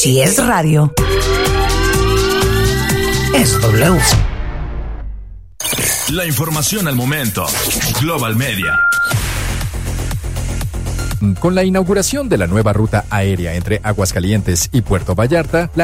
Si es radio, es W. La información al momento. Global Media. Con la inauguración de la nueva ruta aérea entre Aguascalientes y Puerto Vallarta, la